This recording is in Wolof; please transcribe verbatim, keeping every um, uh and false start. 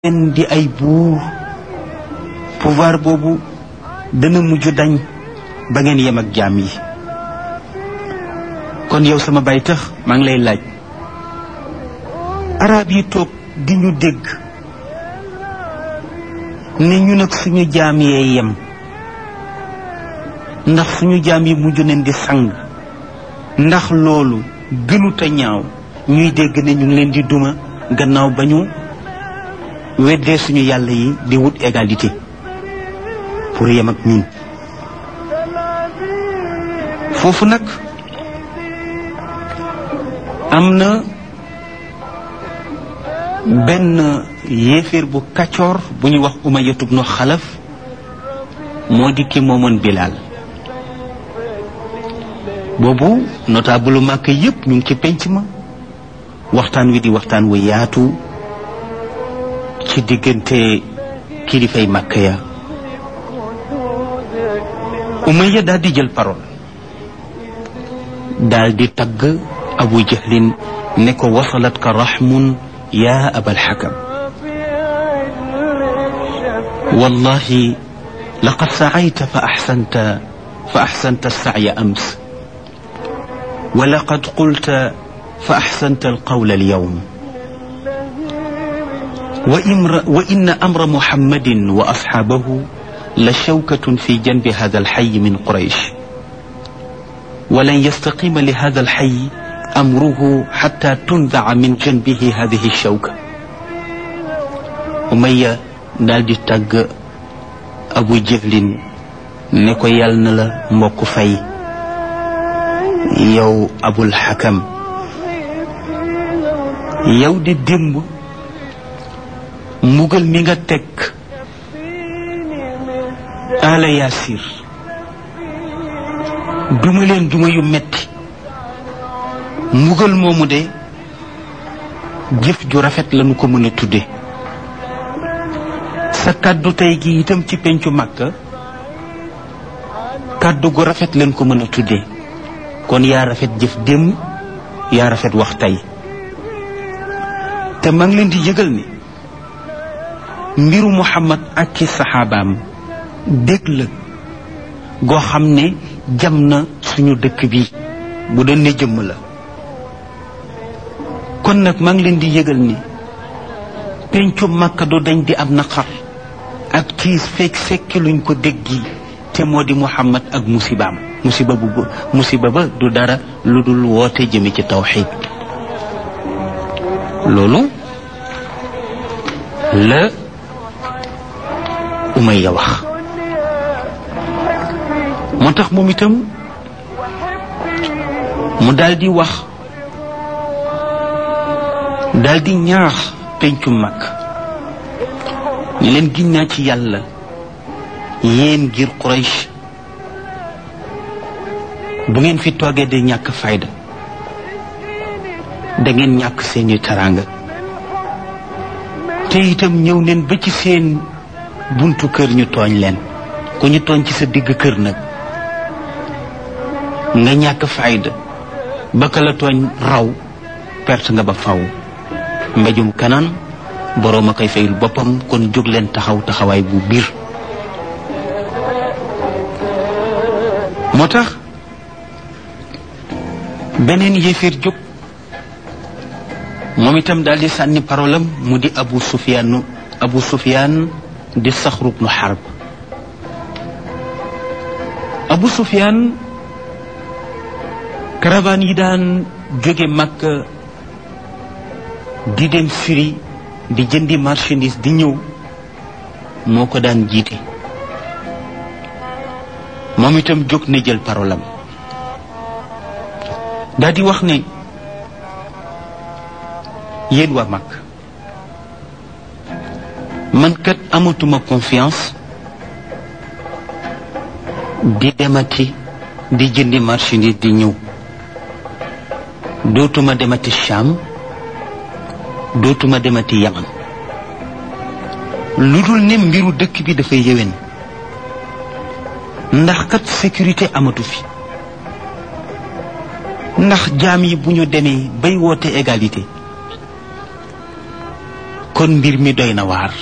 leen di ay buur pouvoir boobu dana mujj dañ ba ngeen yem ak jaam yi. kon yow sama bay tax maa ngi lay laaj arab yi toog di ñu dégg ne ñu nag suñu jaam yee yem ndax suñu jaam yi mujj nañ di sang ndax loolu gënuta ñaaw ñuy dégg ne ñu ngi leen di duma gannaaw ba ñu weddee suñu yàlla yi di wut égalité pour yem ak ñun. foofu nag am na benn yéeféer bu kaccoor bu ñuy wax Umayya ibnu Xalaf moo di ki moomoon Bilaal. boobu notable Màkk yépp ñu ngi ci penc ma waxtaan wi di waxtaan wu yaatu ci diggante kilifay Màkk ya. Umayya daal di jël parole daal di tagg Abu Jahlin ne ko wasalat ka raxmun yaa abal xakam wallahi laqad sacayta fa axsanta fa axsanta alsacya ams wa laqad qulta fa axsanta alqawla alyawm wa inna amra muhammadin wa asxaabahu la shawkatun fi janbi hada alxay min quraysh walan yastaqima li hada alxay amruhu xatta tundaca min janbihi hadihi alshawka. Umayya daal di tàgg Abu Jahlin ne ko yàll na la mbokk fay yow Abul Xakam yow di démb mbugal mi nga teg ala Yaasir duma leen duma yu metti mbugal moomu de jëf ju rafet lañu ko mën a tudde sa kàddu tey gi itam ci pencu Makka kàddu gu rafet lañ ko mën a tudde kon yaa rafet jëf démb yaa rafet wax tey te maa ngi leen di yëgal ni mbiru Muhammad ak ci saxaabaam dégg la goo xam ne jam na suñu dëkk bi bu doon ne jëmm la. kon nag maa ngi leen di yëgal ni pencu Makka du dañ di am naqar ak tiis fekk fekki luñ ko déggi te moo di Muhammad ak musibaam musiba bu musiba ba du dara lu dul woote jëme ci tawxiid. loolu la Umayya wax moo tax moom itam mu daldi wax daldi ñaax pencu Makka ñu leen giñ naa ci yàlla yéen ngir Quraysh bu ngeen fi toogee de ñàkk fayda da ngeen ñàkk seeni teraanga te itam ñëw neen ba ci seen buntu kër ñu tooñ leen ku ñu tooñ ci sa digg kër nag nga ñàkk fayda ba ka la tooñ raw perte nga ba faw mbéjum kanaan boroom a koy fayul boppam kon jóg leen taxaw taxawaay bu biir. moo tax beneen yéeféer jóg moom itam daal di sànni parolam mu di Abu Sufyaan Abu Sufyaan di Saxr ibnu Harb. Abu Sufyaan caravane yi daan jóge Makka di dem Syrie di jëndi marchandise di ñëw moo ko daan jiite. moom itam jóg na jël parolam daal di wax ne yéen waa Makka man kat amatuma confiance di demati di jëndi marchandise di ñëw dootuma demati Sham dootuma demati Yaman lu dul ne mbiru dëkk bi dafay yéwén ndax kat sécurité amatu fi ndax jaam yi bu ñu demee bay woote égalité kon mbir mi doy na waar